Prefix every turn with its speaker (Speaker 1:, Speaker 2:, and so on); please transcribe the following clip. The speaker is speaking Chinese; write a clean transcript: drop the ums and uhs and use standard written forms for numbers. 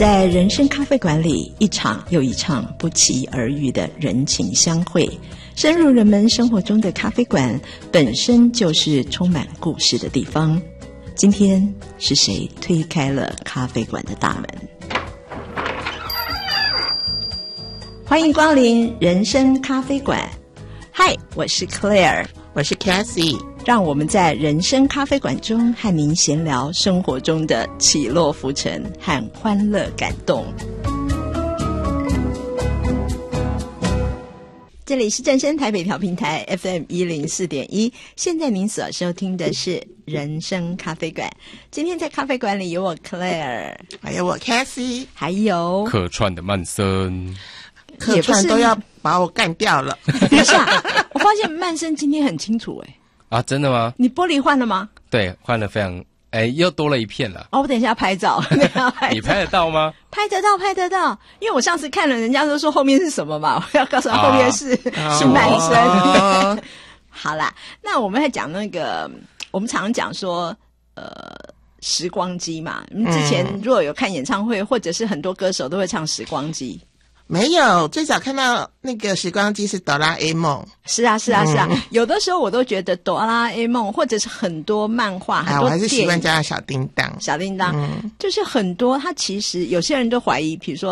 Speaker 1: 在人生咖啡馆里，一场又一场不期而遇的人情相会，深入人们生活中的咖啡馆本身就是充满故事的地方。今天是谁推开了咖啡馆的大门？欢迎光临人生咖啡馆。嗨，我是 Claire，
Speaker 2: 我是 Cassie，
Speaker 1: 让我们在人生咖啡馆中和您闲聊生活中的起落浮沉和欢乐感动。这里是正声台北调频台 FM104.1， 现在您所收听的是人生咖啡馆。今天在咖啡馆里有我 Claire，
Speaker 2: 还有我 Cassie，
Speaker 1: 还有
Speaker 3: 客串的曼森。
Speaker 2: 客串都要把我干掉了。
Speaker 1: 等一下，我发现曼生今天很清楚
Speaker 3: 啊，真的吗？
Speaker 1: 你玻璃换了吗？
Speaker 3: 对，换了非常又多了一片了。
Speaker 1: 我等一下拍照。
Speaker 3: 你拍得到吗？
Speaker 1: 拍得到，因为我上次看了，人家都说后面是什么嘛，我要告诉他后面是曼生。好啦，那我们还讲那个，我们常讲说时光机嘛。之前如果有看演唱会，或者是很多歌手都会唱时光机。
Speaker 2: 没有，最早看到那个时光机是哆啦 A 梦。
Speaker 1: 是啊，有的时候我都觉得哆啦 A 梦或者是很多漫画，很多
Speaker 2: 我还是习惯叫它小叮当。
Speaker 1: 就是很多，它其实有些人都怀疑，比如说